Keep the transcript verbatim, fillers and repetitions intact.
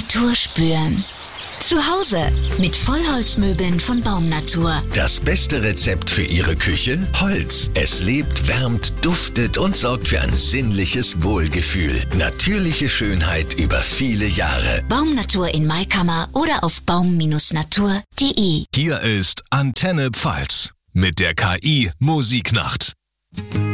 Natur spüren. Zu Hause mit Vollholzmöbeln von Baumnatur. Das beste Rezept für Ihre Küche? Holz. Es lebt, wärmt, duftet und sorgt für ein sinnliches Wohlgefühl. Natürliche Schönheit über viele Jahre. Baumnatur in Maikammer oder auf baum Natur punkt de. Hier ist Antenne Pfalz mit der K I Musiknacht.